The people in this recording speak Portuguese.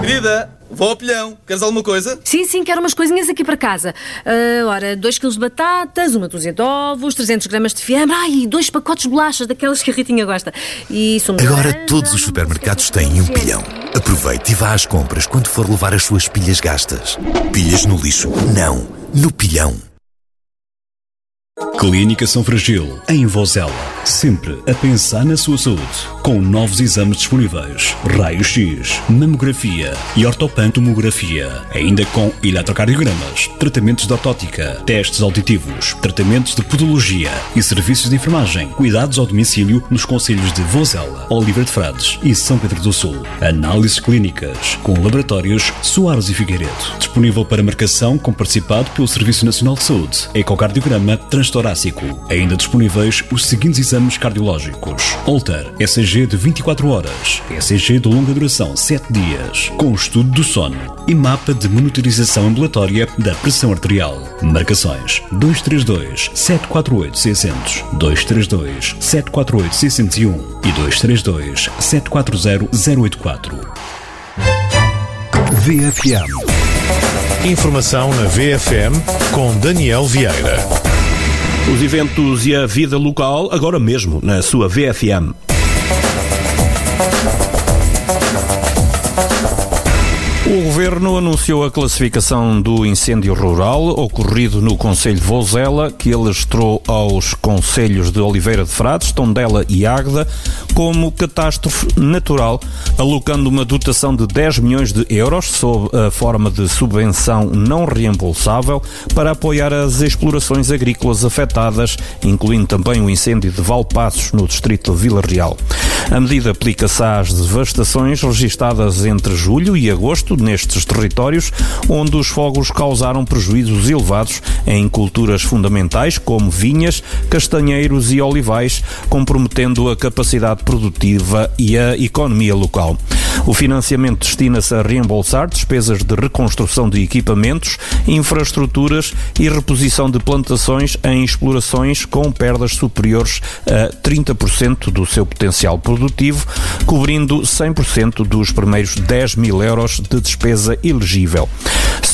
Querida, vou ao pilhão. Queres alguma coisa? Sim, quero umas coisinhas aqui para casa. Ora, 2 kg de batatas, 1 dúzia de ovos, 300 gramas de fiambre, e 2 pacotes de bolachas, daquelas que a Ritinha gosta. E sumo de Agora laranja, todos os supermercados têm um pilhão. Aproveite e vá às compras quando for levar as suas pilhas gastas. Pilhas no lixo? Não, no pilhão. Clínica São Fragil, em Vozela. Sempre a pensar na sua saúde. Com novos exames disponíveis. Raio-X, mamografia e ortopantomografia. Ainda com eletrocardiogramas, tratamentos de ortótica, testes auditivos, tratamentos de podologia e serviços de enfermagem. Cuidados ao domicílio nos concelhos de Vozela, Oliveira de Frades e São Pedro do Sul. Análises clínicas com laboratórios Soares e Figueiredo. Disponível para marcação com participado pelo Serviço Nacional de Saúde. Ecocardiograma transtorácico. Ainda disponíveis os seguintes exames cardiológicos: Holter, ECG de 24 horas, ECG de longa duração 7 dias, com estudo do sono e mapa de monitorização ambulatória da pressão arterial. Marcações 232 748 600, 232 748 601 e 232 740 084. VFM. Informação na VFM com Daniel Vieira. Os eventos e a vida local, agora mesmo, na sua VFM. O Governo anunciou a classificação do incêndio rural ocorrido no concelho de Vozela, que alastrou aos concelhos de Oliveira de Frades, Tondela e Águeda, como catástrofe natural, alocando uma dotação de 10 milhões de euros sob a forma de subvenção não reembolsável para apoiar as explorações agrícolas afetadas, incluindo também o incêndio de Valpassos, no distrito de Vila Real. A medida aplica-se às devastações registadas entre julho e agosto nestes territórios, onde os fogos causaram prejuízos elevados em culturas fundamentais como vinhas, castanheiros e olivais, comprometendo a capacidade produtiva e a economia local. O financiamento destina-se a reembolsar despesas de reconstrução de equipamentos, infraestruturas e reposição de plantações em explorações com perdas superiores a 30% do seu potencial produtivo, cobrindo 100% dos primeiros 10 mil euros de despesa elegível.